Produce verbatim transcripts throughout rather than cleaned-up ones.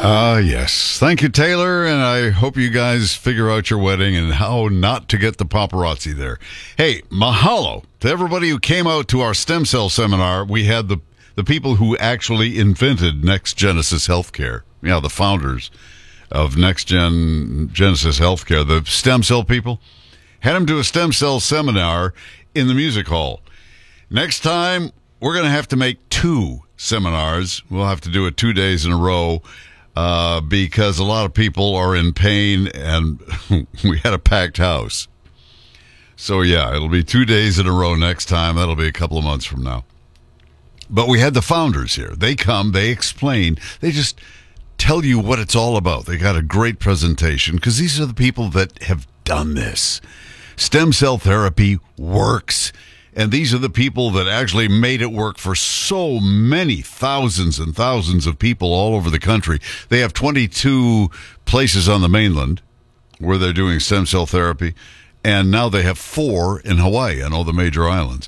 Ah, uh, yes. Thank you, Taylor, and I hope you guys figure out your wedding and how not to get the paparazzi there. Hey, mahalo to everybody who came out to our stem cell seminar. We had the, the people who actually invented Next Genesis Healthcare, you know, the founders of Next Gen Genesis Healthcare, the stem cell people, had them do a stem cell seminar in the music hall. Next time, we're going to have to make two seminars. We'll have to do it two days in a row. Uh, because a lot of people are in pain, and we had a packed house. So, yeah, it'll be two days in a row next time. That'll be a couple of months from now. But we had the founders here. They come, they explain, they just tell you what it's all about. They got a great presentation because these are the people that have done this. Stem cell therapy works. And these are the people that actually made it work for so many thousands and thousands of people all over the country. They have twenty-two places on the mainland where they're doing stem cell therapy. And now they have four in Hawaii on all the major islands.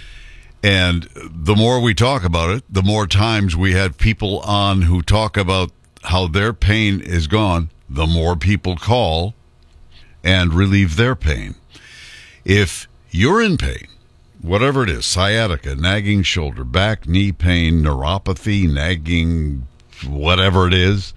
And the more we talk about it, the more times we have people on who talk about how their pain is gone, the more people call and relieve their pain. If you're in pain, whatever it is, sciatica, nagging shoulder, back, knee pain, neuropathy, nagging, whatever it is,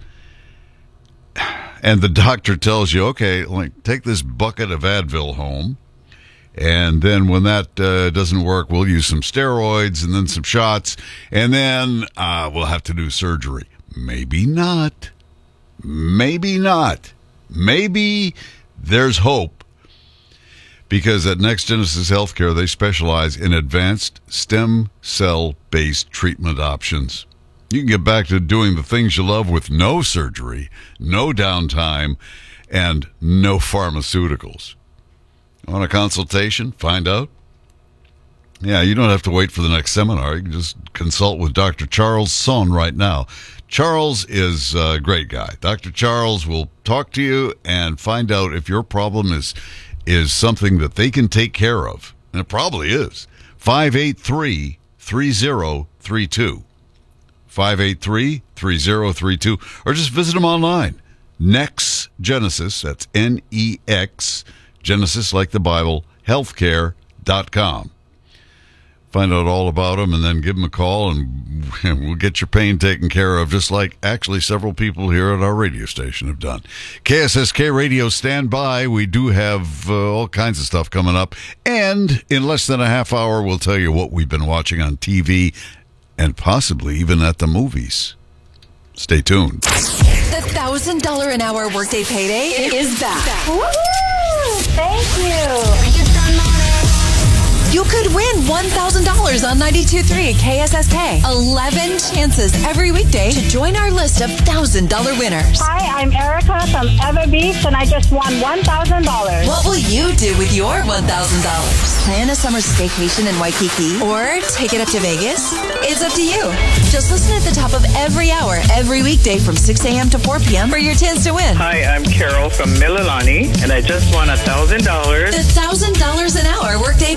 and the doctor tells you, okay, like, take this bucket of Advil home, and then when that uh, doesn't work, we'll use some steroids and then some shots, and then uh, we'll have to do surgery. Maybe not. Maybe not. Maybe there's hope. Because at Next Genesis Healthcare, they specialize in advanced stem cell-based treatment options. You can get back to doing the things you love with no surgery, no downtime, and no pharmaceuticals. Want a consultation? Find out? Yeah, you don't have to wait for the next seminar. You can just consult with Doctor Charles Son right now. Charles is a great guy. Doctor Charles will talk to you and find out if your problem is... is something that they can take care of. And it probably is. five eight three, three zero three two. five eight three, three zero three two. Or just visit them online. Next Genesis, that's N E X, Genesis like the Bible, healthcare dot com. Find out all about them and then give them a call and we'll get your pain taken care of, just like actually several people here at our radio station have done. K S S K Radio, stand by. We do have uh, all kinds of stuff coming up. And in less than a half hour, we'll tell you what we've been watching on T V and possibly even at the movies. Stay tuned. The one thousand dollars an hour workday payday is back. Woo! Thank you. You could win one thousand dollars on ninety-two point three K S S K. eleven chances every weekday to join our list of one thousand dollars winners. Hi, I'm Erica from Ever Beach, and I just won one thousand dollars. What will you do with your one thousand dollars? Plan a summer staycation in Waikiki or take it up to Vegas? It's up to you. Just listen at the top of every hour, every weekday from six a.m. to four p.m. for your chance to win. Hi, I'm Carol from Mililani, and I just won one thousand dollars. The one thousand dollars an hour workday